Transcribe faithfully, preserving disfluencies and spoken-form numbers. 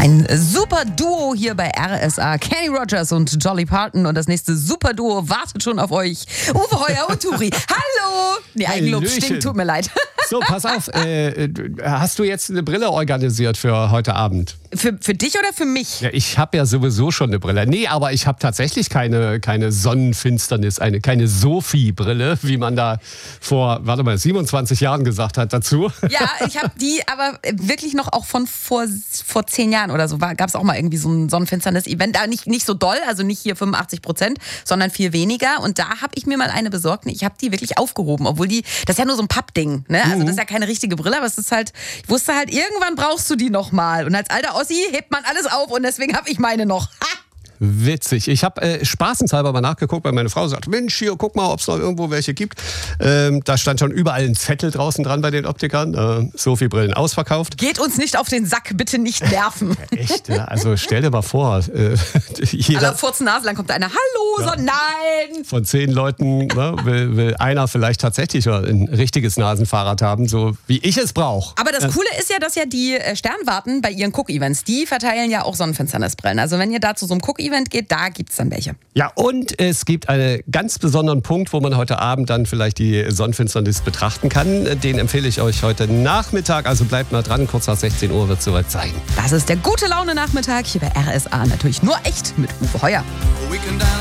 Ein super Duo hier bei R S A. Kenny Rogers und Dolly Parton. Und das nächste super Duo wartet schon auf euch. Uwe Heuer und Turi. Hallo! Nee, Eigenlob stinkt, tut mir leid. So, pass auf. Äh, hast du jetzt eine Brille organisiert für heute Abend? Für, für dich oder für mich? Ja, ich habe ja sowieso schon eine Brille. Nee, aber ich habe tatsächlich keine, keine Sonnenfinsternis, eine, keine Sophie-Brille, wie man da vor, warte mal, siebenundzwanzig Jahren gesagt hat dazu. Ja, ich habe die aber wirklich noch auch von vor, vor zehn Jahren oder so. Gab es auch mal irgendwie so ein Sonnenfinsternis-Event. Da nicht, nicht so doll, also nicht hier fünfundachtzig Prozent, sondern viel weniger. Und da habe ich mir mal eine besorgt. Ich habe die wirklich aufgehoben, obwohl die, das ist ja nur so ein Pappding, ne? Also das ist ja keine richtige Brille, aber es ist halt, ich wusste halt, irgendwann brauchst du die nochmal. Und als alter Ossi hebt man alles auf und deswegen habe ich meine noch. Ha! Witzig. Ich habe äh, spaßenshalber mal nachgeguckt, weil meine Frau sagt, Mensch, hier, guck mal, ob es noch irgendwo welche gibt. Ähm, da stand schon überall ein Zettel draußen dran bei den Optikern. Äh, Sophie-Brillen ausverkauft. Geht uns nicht auf den Sack, bitte nicht nerven. Ja, echt, ja? Also stell dir mal vor. Äh, jeder, Aller Furzen Nase, dann kommt einer, hallo, ja. So nein. Von zehn Leuten ne, will, will einer vielleicht tatsächlich ein richtiges Nasenfahrrad haben, so wie ich es brauche. Aber das Coole ist ja, dass ja die Sternwarten bei ihren Cook-Events, die verteilen ja auch Sonnenfinsternisbrillen. Also wenn ihr da zu so einem Cook-Event geht, da gibt es dann welche. Ja, und es gibt einen ganz besonderen Punkt, wo man heute Abend dann vielleicht die Sonnenfinsternis betrachten kann. Den empfehle ich euch heute Nachmittag, also bleibt mal dran, kurz nach sechzehn Uhr wird es soweit sein. Das ist der gute Laune Nachmittag hier bei R S A, natürlich nur echt mit Uwe Heuer.